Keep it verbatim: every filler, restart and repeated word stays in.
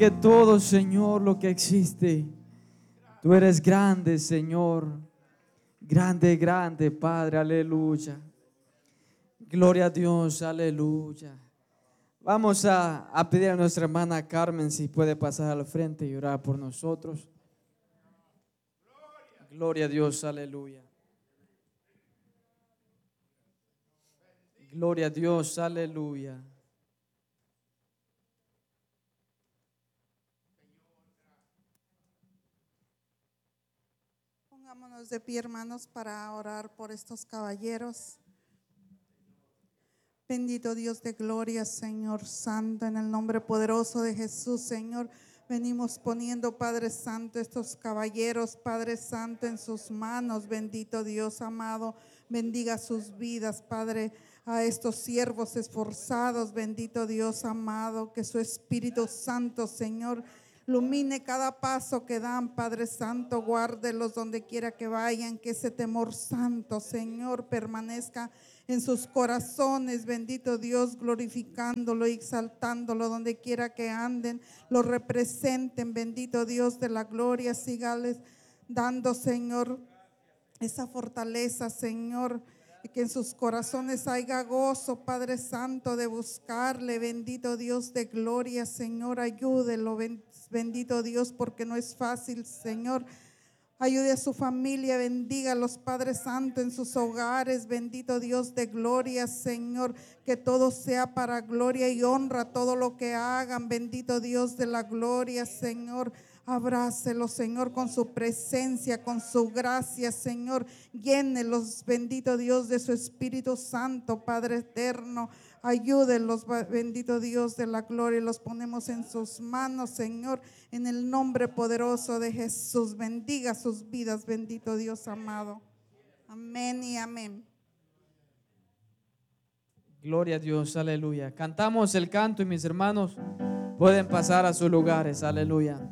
Que todo, Señor, lo que existe, tú eres grande, Señor. Grande, grande, Padre, aleluya. Gloria a Dios, aleluya. Vamos a, a pedir a nuestra hermana Carmen si puede pasar al frente y orar por nosotros. Gloria a Dios, aleluya. Gloria a Dios, aleluya. Pongámonos de pie, hermanos, para orar por estos caballeros. Bendito Dios de gloria, Señor Santo, en el nombre poderoso de Jesús, Señor. Venimos poniendo, Padre Santo, estos caballeros, Padre Santo, en sus manos. Bendito Dios amado, bendiga sus vidas, Padre, a estos siervos esforzados. Bendito Dios amado, que su Espíritu Santo, Señor, ilumine cada paso que dan, Padre Santo. Guárdelos donde quiera que vayan, que ese temor santo, Señor, permanezca en sus corazones. Bendito Dios, glorificándolo y exaltándolo donde quiera que anden, lo representen. Bendito Dios de la gloria, sígales dando, Señor, esa fortaleza, Señor, y que en sus corazones haya gozo, Padre Santo, de buscarle. Bendito Dios de gloria, Señor, ayúdelo, bendito Dios, porque no es fácil, Señor. Ayude a su familia, bendiga a los Padres Santos en sus hogares. Bendito Dios de gloria, Señor, que todo sea para gloria y honra, todo lo que hagan. Bendito Dios de la gloria, Señor. Abrácelo, Señor, con su presencia, con su gracia, Señor. Llénelos, bendito Dios, de su Espíritu Santo, Padre eterno. Ayúdenlos, bendito Dios de la gloria, los ponemos en sus manos, Señor, en el nombre poderoso de Jesús. Bendiga sus vidas, bendito Dios amado. Amén y amén. Gloria a Dios, aleluya. Cantamos el canto y mis hermanos pueden pasar a sus lugares, aleluya.